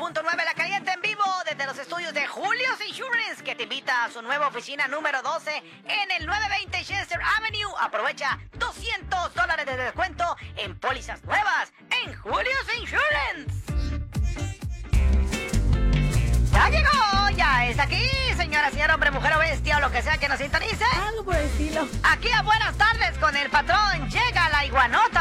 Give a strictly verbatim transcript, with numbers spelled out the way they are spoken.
punto nueve La Caliente en vivo desde los estudios de Julio's Insurance, que te invita a su nueva oficina número doce en el nueve veinte Chester Avenue. Aprovecha doscientos dólares de descuento en pólizas nuevas en Julio's Insurance. Ya llegó, ya es aquí, señora, señor, hombre, mujer o bestia o lo que sea que nos sintonice. Algo por el estilo. Aquí a Buenas Tardes con el patrón llega la iguanota.